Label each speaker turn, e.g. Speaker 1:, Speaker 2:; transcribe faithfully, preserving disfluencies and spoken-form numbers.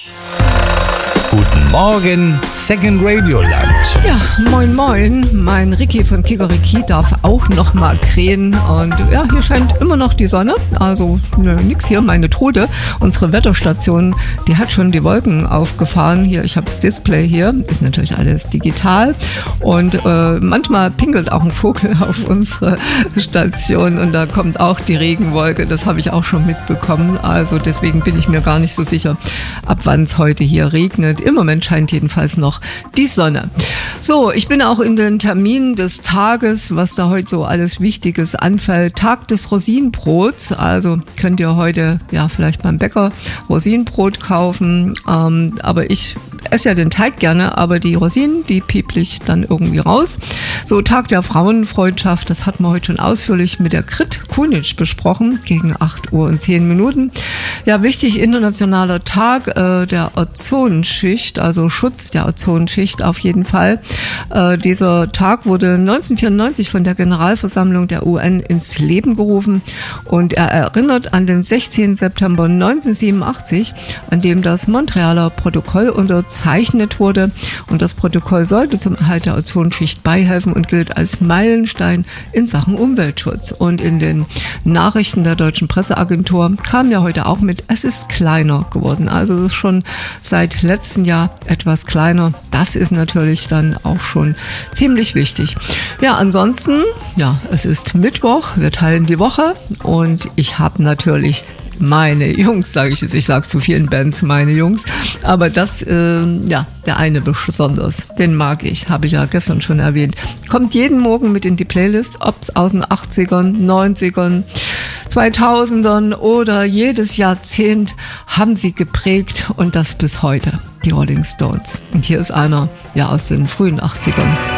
Speaker 1: Guten Morgen, Second Radio Land.
Speaker 2: Ja, moin moin, mein Ricky von Kikeriki darf auch noch mal krähen und ja, hier scheint immer noch die Sonne, also ne, nix hier, meine Trude, unsere Wetterstation, die hat schon die Wolken aufgefahren, hier, ich habe das Display hier, ist natürlich alles digital und äh, manchmal pinkelt auch ein Vogel auf unsere Station und da kommt auch die Regenwolke, das habe ich auch schon mitbekommen, also deswegen bin ich mir gar nicht so sicher, ab wann es heute hier regnet. Im Moment scheint jedenfalls noch die Sonne. So, ich bin auch in den Terminen des Tages, was da heute so alles Wichtiges anfällt. Tag des Rosinenbrots, also könnt ihr heute ja vielleicht beim Bäcker Rosinenbrot kaufen, ähm, aber ich esse ja den Teig gerne, aber die Rosinen, die pieple ich dann irgendwie raus. So, Tag der Frauenfreundschaft, das hatten wir heute schon ausführlich mit der Grit Kunitsch besprochen, gegen acht Uhr und zehn Minuten. Ja, wichtig, internationaler Tag äh, der Ozonschicht, also Schutz der Ozonschicht auf jeden Fall. Äh, dieser Tag wurde neunzehnhundertvierundneunzig von der Generalversammlung der U N ins Leben gerufen und er erinnert an den sechzehnten September neunzehnhundertsiebenundachtzig, an dem das Montrealer Protokoll unterzeichnet wurde und das Protokoll sollte zum Erhalt der Ozonschicht beihelfen und gilt als Meilenstein in Sachen Umweltschutz. Und in den Nachrichten der Deutschen Presseagentur kam ja heute auch mit, es ist kleiner geworden. Also es ist schon seit letztem Jahr etwas kleiner. Das ist natürlich dann auch schon ziemlich wichtig. Ja, ansonsten, ja, es ist Mittwoch, wir teilen die Woche und ich habe natürlich meine Jungs, sage ich jetzt, ich sage zu vielen Bands meine Jungs, aber das, äh, ja, der eine besonders, den mag ich, habe ich ja gestern schon erwähnt. Kommt jeden Morgen mit in die Playlist, ob es aus den achtzigern, neunzigern, zweitausendern oder jedes Jahrzehnt haben sie geprägt und das bis heute, die Rolling Stones. Und hier ist einer, ja, aus den frühen achtzigern.